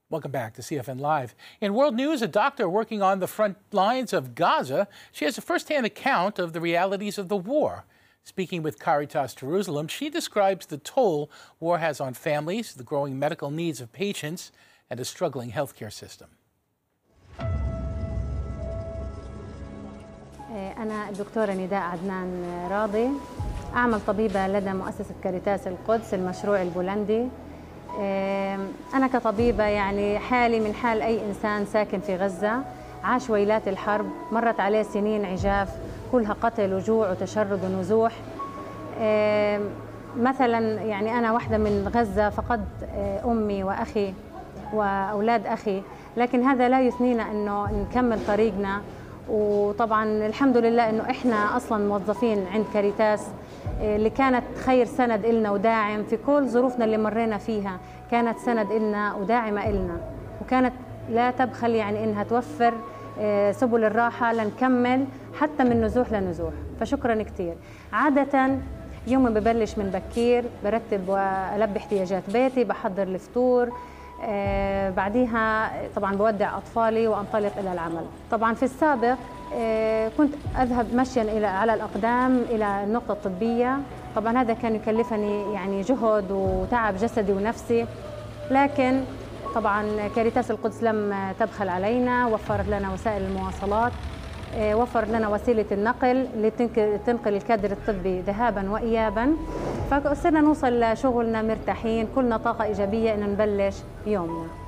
Welcome back to CFN Live. In world news, a doctor working on the front lines of Gaza shares a first-hand account of the realities of the war. Speaking with Caritas Jerusalem, she describes the toll war has on families, the growing medical needs of patients, and a struggling healthcare system. أنا الدكتورة نداء عدنان راضي، أعمل طبيبة لدى مؤسسة كاريتاس القدس المشروع البولندي. أنا كطبيبة يعني حالي من حال أي إنسان ساكن في غزة، عاش ويلات الحرب، مرت عليه سنين عجاف كلها قتل وجوع وتشرد ونزوح. مثلا يعني أنا واحدة من غزة، فقدت أمي وأخي وأولاد أخي، لكن هذا لا يثنينا أنه نكمل طريقنا. وطبعا الحمد لله أنه إحنا أصلا موظفين عند كاريتاس اللي كانت خير سند إلنا وداعم في كل ظروفنا اللي مرينا فيها، كانت سند إلنا وداعمة إلنا، وكانت لا تبخل يعني إنها توفر سبل الراحة لنكمل حتى من نزوح لنزوح. فشكرا كتير. عادة يومي ببلش من بكير، برتب وألبي احتياجات بيتي، بحضر الفطور، بعديها طبعا بودع أطفالي وأنطلق إلى العمل. طبعا في السابق كنت أذهب مشيا على الأقدام إلى النقطة الطبية، طبعا هذا كان يكلفني يعني جهد وتعب جسدي ونفسي، لكن طبعا كاريتاس القدس لم تبخل علينا، وفرت لنا وسائل المواصلات، وفرت لنا وسيلة النقل اللي تنقل الكادر الطبي ذهابا وإيابا، فصرنا نوصل لشغلنا مرتاحين، كلنا طاقة إيجابية إن نبلش يومنا.